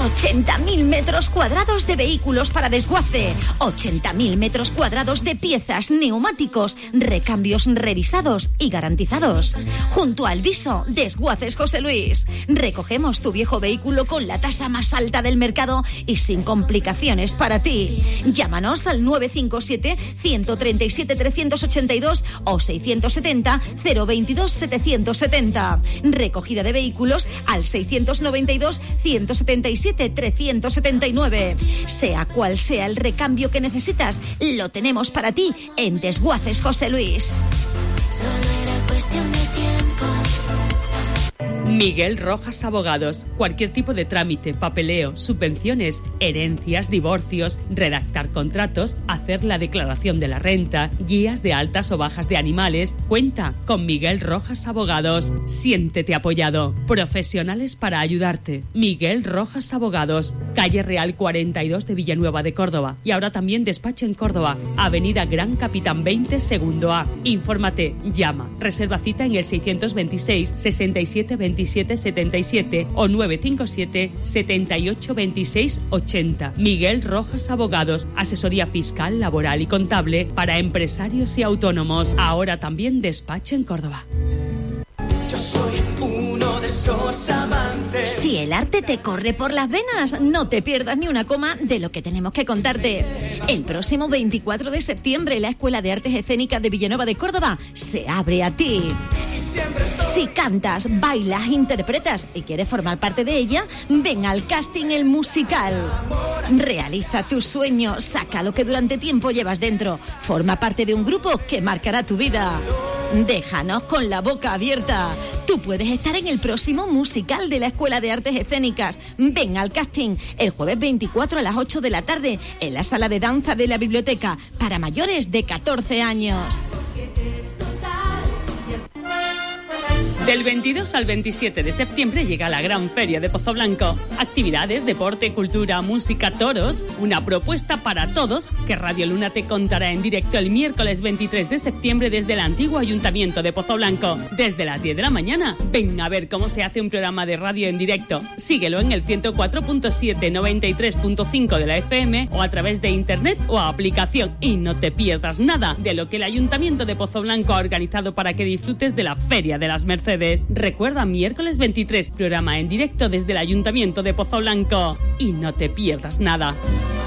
80.000 metros cuadrados de vehículos para desguace, 80.000 metros cuadrados de piezas, neumáticos, recambios revisados y garantizados. Junto al Viso, Desguaces José Luis. Recogemos tu viejo vehículo con la tasa más alta del mercado y sin complicaciones para ti. Llámanos al 957 137 382 o 670 022 770. Recogida de vehículos al 692 177 379. Sea cual sea el recambio que necesitas, lo tenemos para ti en Desguaces José Luis. Solo era cuestión de tiempo. Miguel Rojas Abogados. Cualquier tipo de trámite, papeleo, subvenciones, herencias, divorcios, redactar contratos, hacer la declaración de la renta, guías de altas o bajas de animales. Cuenta con Miguel Rojas Abogados. Siéntete apoyado. Profesionales para ayudarte. Miguel Rojas Abogados. Calle Real 42 de Villanueva de Córdoba. Y ahora también despacho en Córdoba. Avenida Gran Capitán 20, segundo A. Infórmate, llama, reserva cita en el 626 67 27 77 o 957 78 26 80. Miguel Rojas Abogados, asesoría fiscal, laboral y contable para empresarios y autónomos. Ahora también despacho en Córdoba. Yo soy uno de esos amantes. Si el arte te corre por las venas, no te pierdas ni una coma de lo que tenemos que contarte. El próximo 24 de septiembre, la Escuela de Artes Escénicas de Villanueva de Córdoba se abre a ti. Si cantas, bailas, interpretas y quieres formar parte de ella, ven al casting El Musical. Realiza tu sueño, saca lo que durante tiempo llevas dentro. Forma parte de un grupo que marcará tu vida. Déjanos con la boca abierta. Tú puedes estar en el próximo musical de la Escuela de Artes Escénicas. Ven al casting el jueves 24 a las 8 de la tarde en la sala de danza de la biblioteca para mayores de 14 años. Del 22 al 27 de septiembre llega la Gran Feria de Pozoblanco. Actividades, deporte, cultura, música, toros. Una propuesta para todos que Radio Luna te contará en directo el miércoles 23 de septiembre desde el antiguo Ayuntamiento de Pozoblanco. Desde las 10 de la mañana, ven a ver cómo se hace un programa de radio en directo. Síguelo en el 104.7, 93.5 de la FM o a través de internet o aplicación. Y no te pierdas nada de lo que el Ayuntamiento de Pozoblanco ha organizado para que disfrutes de la Feria de las Mercedes. Recuerda, miércoles 23, programa en directo desde el Ayuntamiento de Pozoblanco. Y no te pierdas nada.